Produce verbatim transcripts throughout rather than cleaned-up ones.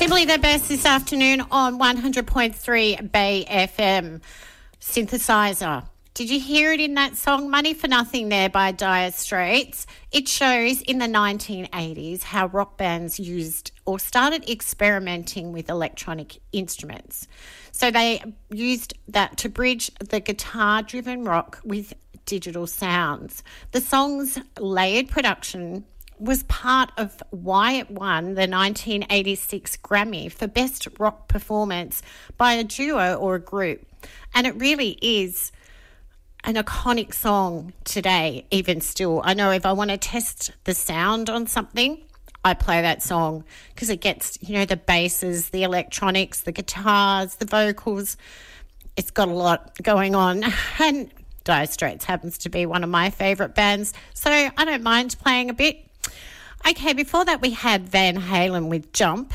Simply the best this afternoon on one hundred point three Bay F M. Synthesizer. Did you hear it in that song, Money for Nothing there by Dire Straits? It shows in the nineteen eighties how rock bands used or started experimenting with electronic instruments. So they used that to bridge the guitar-driven rock with digital sounds. The song's layered production was part of why it won the nineteen eighty-six Grammy for Best Rock Performance by a duo or a group. And it really is an iconic song today, even still. I know if I want to test the sound on something, I play that song because it gets, you know, the basses, the electronics, the guitars, the vocals. It's got a lot going on. And Dire Straits happens to be one of my favourite bands, so I don't mind playing a bit. Okay, before that we had Van Halen with Jump,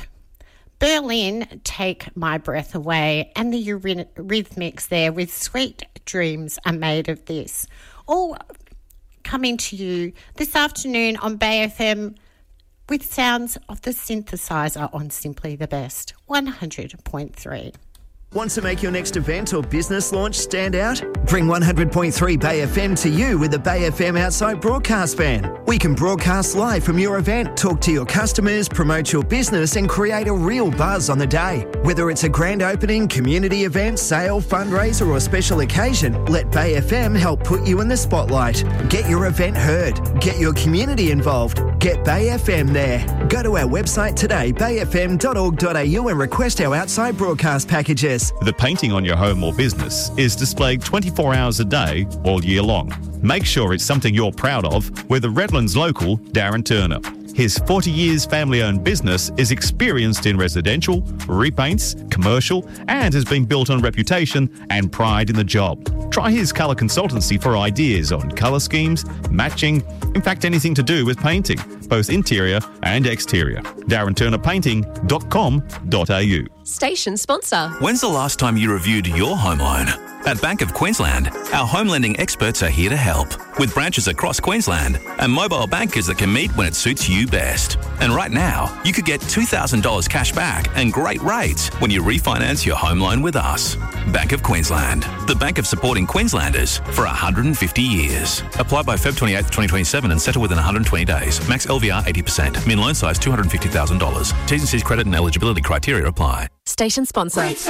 Berlin, Take My Breath Away, and the Eurythmics there with Sweet Dreams Are Made of This. All coming to you this afternoon on Bay F M with sounds of the synthesizer on Simply the Best, one hundred point three. Want to make your next event or business launch stand out? Bring one hundred point three Bay F M to you with the Bay F M Outside Broadcast Van. We can broadcast live from your event, talk to your customers, promote your business and create a real buzz on the day. Whether it's a grand opening, community event, sale, fundraiser or special occasion, let Bay F M help put you in the spotlight. Get your event heard. Get your community involved. Get Bay F M there. Go to our website today, bay f m dot org dot a u and request our outside broadcast packages. The painting on your home or business is displayed twenty-four hours a day, all year long. Make sure it's something you're proud of with the Redlands local Darren Turner. His forty years family-owned business is experienced in residential, repaints, commercial, and has been built on reputation and pride in the job. Try his colour consultancy for ideas on colour schemes, matching, in fact anything to do with painting, both interior and exterior. darren turner painting dot com dot a u. Station sponsor. When's the last time you reviewed your home loan? At Bank of Queensland, our home lending experts are here to help, with branches across Queensland and mobile bankers that can meet when it suits you best. And right now, you could get two thousand dollars cash back and great rates when you refinance your home loan with us. Bank of Queensland, the bank of supporting Queenslanders for one hundred fifty years. Apply by February twenty-eighth, twenty twenty-seven and settle within one hundred twenty days. Max L V R eighty percent. Min loan size two hundred fifty thousand dollars. T's and C's credit and eligibility criteria apply. Station sponsor.